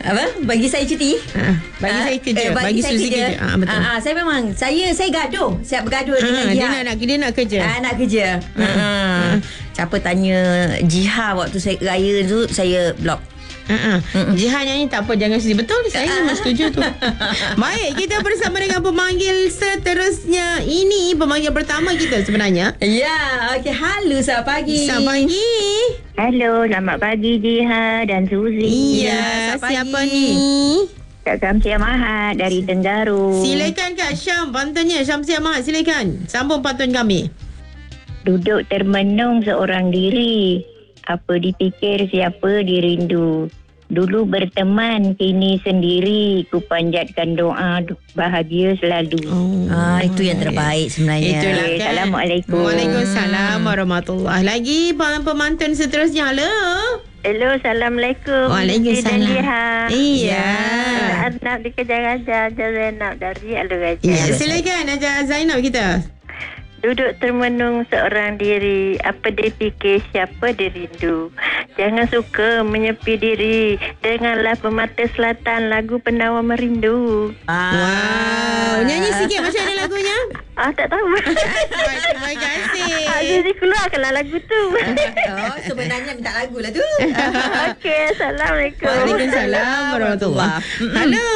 Apa? Bagi saya cuti. Bagi saya kerja. Bagi Suzy kerja. Betul. Saya gaduh. Siap bergaduh dengan Jiha. Dia nak kerja. Nak kerja. Siapa tanya Jiha waktu saya raya tu, saya block. Jihan nyanyi tak apa, jangan sedih. Betul, saya memang setuju tu. Baik, kita bersama dengan pemanggil seterusnya. Ini pemanggil pertama kita sebenarnya. Ya, okey. Halo, selamat pagi. Selamat pagi. Halo, selamat pagi Jiha dan Suzy. Iya, siapa ni? Kak Syamsiah Mahat dari Tenggaru. Silakan Kak Syam, pantunnya Syamsiah Mahat, silakan. Sambung pantun kami. Duduk termenung seorang diri, apa dipikir siapa dirindu. Dulu berteman, kini sendiri, ku panjatkan doa bahagia selalu. Itu yang terbaik sebenarnya. Itulah kan. Assalamualaikum. Waalaikumsalam warahmatullahi. Lagi pemantun seterusnya. Halo. Hello, Assalamualaikum. Waalaikumsalam. Dan Jiha. Iya. Anak dikejar-kejar Zainab dari Alur Raja. Ya, silakan Ajar Zainab kita. Duduk termenung seorang diri, apa dia fikir, siapa dia rindu. Jangan suka menyepi diri, dengarlah Pemata Selatan, lagu Penawar Merindu. Wow, nyanyi sikit macam mana lagunya? Tak tahu. Terima kasih. Jadi keluarkanlah lagu tu. Sebenarnya minta lagu lah tu. Okey, Assalamualaikum. Waalaikumsalam warahmatullahi. Halo.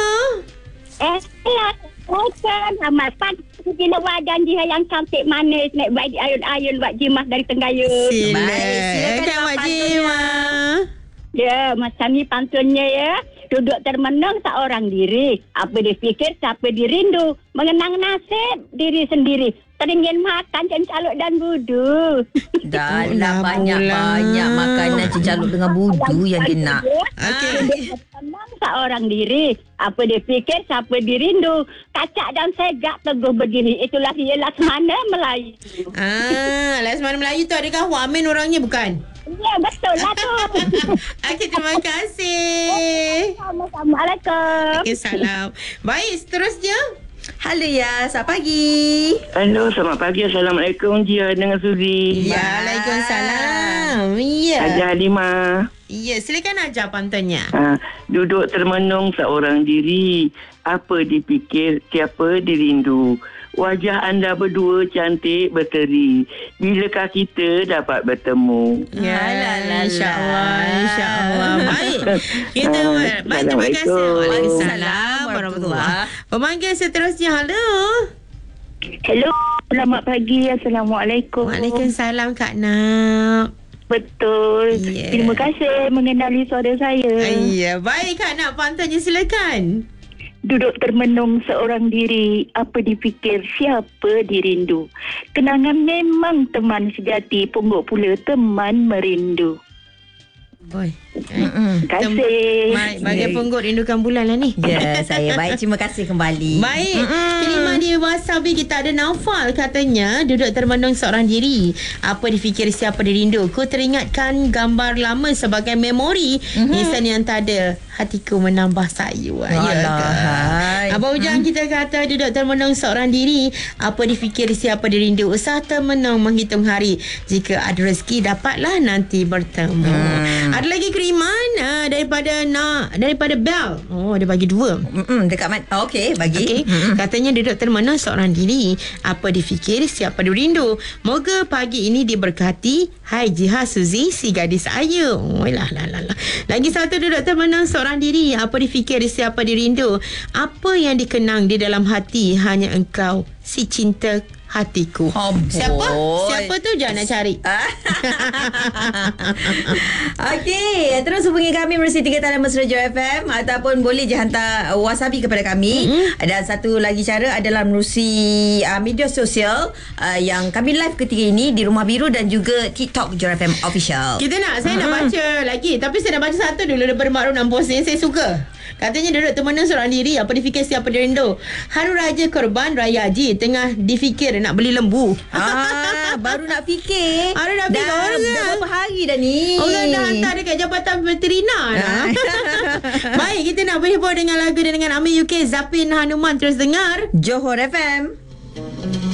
Selamat pagi. Bila wajan Jiha yang cantik manis, naik baik ayun-ayun buat jimat dari Tenggayun. Silakan Wak Jima. Ya, macam ni pantunnya ya. Duduk termenung seorang diri, apa dia fikir, siapa dirindu. Mengenang nasib diri sendiri, teringin makan cencaluk dan budu. Dah banyak-banyak makanan cencaluk dengan budu yang dia nak. Okey. Tenang seorang diri, apa dia fikir, siapa dirindu. Kacak dan segak teguh berdiri, itulah dia Laksamana Melayu. Laksamana Melayu tu adakah Wak Amin orangnya, bukan? Ya, betul lah tu. Okey, terima kasih. Assalamualaikum. Okey, salam. Baik, seterusnya. Halo ya, selamat pagi. Halo, selamat pagi. Assalamualaikum Jiha dengan Suzy. Waalaikumsalam. Ya. Haji Halimah. Ya, silakan ajar pantunnya. Duduk termenung seorang diri, apa dipikir, siapa dirindu. Wajah anda berdua cantik berteri, bilakah kita dapat bertemu? Ya, insya-Allah. Baik. Kita baik, terima kasih. Waalaikumsalam warahmatullahi. Pemanggil seterusnya. Halo. Hello, selamat pagi. Assalamualaikum. Waalaikumsalam Kak Nak. Betul. Yeah. Terima kasih mengenali suara saya. Ya, baik Kak Nak, pantunnya silakan. Duduk termenung seorang diri, apa dipikir, siapa dirindu. Kenangan memang teman sejati, pungguk pula teman merindu. Boy. Terima kasih. Baik, bagai Pungguk rindukan bulan lah ni. Ya, saya baik. Terima kasih kembali. Baik. Kelima di Wasabi kita ada Naufal, katanya duduk termenung seorang diri, apa difikir, siapa dirindu. Ku teringatkan gambar lama sebagai memori. Nisan yang tak ada, hatiku menambah sayu. Abang Ujang kita kata duduk termenung seorang diri, apa difikir, siapa dirindu. Usaha termenung menghitung hari, jika ada rezeki dapatlah nanti bertemu. Ada lagi kiriman daripada Bel. Dia bagi 2. Dekat mana? Okey, bagi. Katanya duduk termenung seorang diri, apa difikir, siapa dirindu. Moga pagi ini diberkati. Hai Jiha, Suzy, si gadis ayu. Lagi satu, duduk termenung seorang diri, apa difikir, siapa dirindu. Apa yang dikenang di dalam hati, hanya engkau, si cinta hatiku. Siapa tu, jangan nak cari. Okey, terus hubungi kami melalui 3 talian mesra Joy FM, ataupun boleh je hantar Wasabi kepada kami. Dan satu lagi cara adalah melalui media sosial yang kami live ketika ini di Rumah Biru dan juga TikTok Joy FM Official. Saya nak baca lagi, tapi saya nak baca satu dulu daripada Mak Rom post ni. Saya suka. Katanya duduk termenung seorang diri, apa difikir, siapa dirindu. Hari Raya Korban Raya Haji, tengah difikir nak beli lembu. Baru nak fikir. Dah berapa hari dah ni. Orang dah hantar dekat Jabatan Veterina dah. Baik, kita nak berhibur dengan lagu dan dengan Amir UK, Zapin Hanuman. Terus dengar Johor FM.